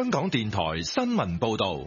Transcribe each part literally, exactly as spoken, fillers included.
香港電台新聞報道。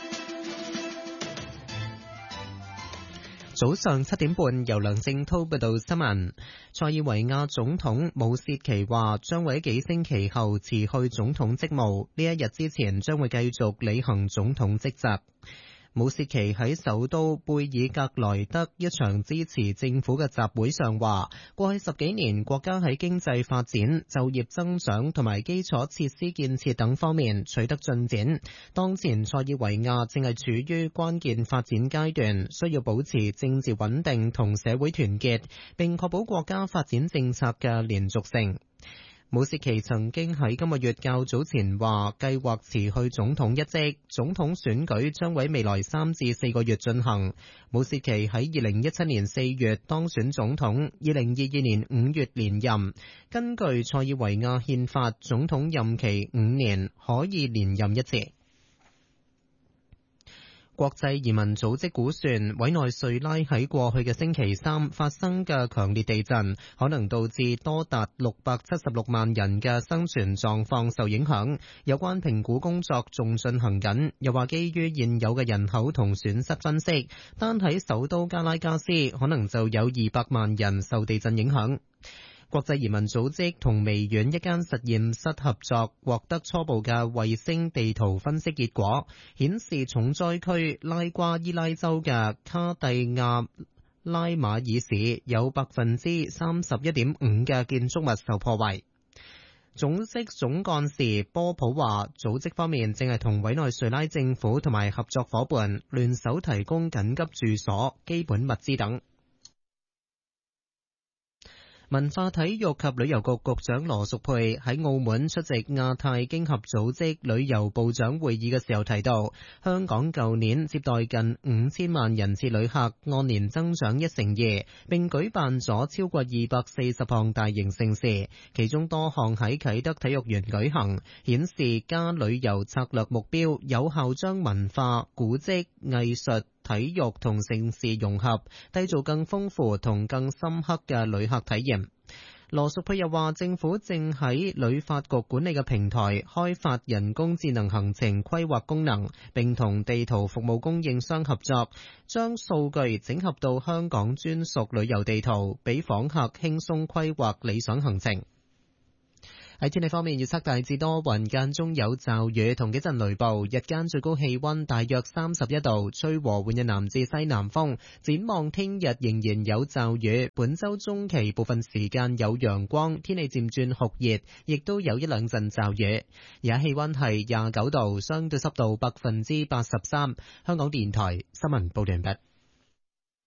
早上七點半，由梁正濤報道新聞。塞爾維亞總統武切奇話將會喺幾星期後辭去總統職務，呢一日之前將會繼續履行總統職責。武切奇喺首都貝爾格萊德一場支持政府嘅集會上話，過去十幾年國家喺經濟發展、就業增長同埋基礎設施建設等方面取得進展。當前塞爾維亞正係處於關鍵發展階段，需要保持政治穩定同社會團結，並確保國家發展政策嘅連續性。武切奇曾經喺今個月較早前話計劃辭去總統一職，總統選舉將會未來三至四個月進行。武切奇喺二零一七年四月當選總統，二零二二年五月連任。根據塞爾維亞憲法，總統任期五年，可以連任一次。國際移民組織估算，委內瑞拉喺過去嘅星期三發生嘅強烈地震，可能導致多達六百七十六萬人嘅生存狀況受影響。有關評估工作仲進行緊，又話基於現有嘅人口同損失分析，單喺首都加拉加斯可能就有二百萬人受地震影響。國際移民組織同微軟一間實驗室合作，獲得初步嘅衛星地圖分析結果，顯示重災區拉瓜伊拉州嘅卡蒂亞拉馬爾市有百分之三十一點五嘅建築物受破壞。組織總幹事波普話，組織方面正係同委內瑞拉政府同埋合作夥伴聯手提供緊急住所、基本物資等。文化體育及旅遊局局長羅淑佩喺澳門出席亞太經合組織旅遊部長會議嘅時候提到，香港舊年接待近五千萬人次旅客，按年增長一成二，並舉辦咗超過二百四十項大型盛事，其中多項喺啟德體育園舉行，顯示加旅遊策略目標有效將文化、古蹟、藝術、體育同盛事融合，締造更豐富同更深刻嘅旅客體驗。羅淑佩又話，政府正喺旅發局管理嘅平台開發人工智能行程規劃功能，並同地圖服務供應商合作，將數據整合到香港專屬旅遊地圖，俾訪客輕鬆規劃理想行程。喺天氣方面，預測大致多雲，間中有驟雨同幾陣雷暴，日間最高氣溫大約三十一度，吹和緩嘅南至西南風。展望聽日仍然有驟雨，本周中期部分時間有陽光，天氣漸轉酷熱，亦都有一兩陣驟雨。而家氣溫係廿九度，相對濕度百分之八十三。香港電台新聞報道完畢。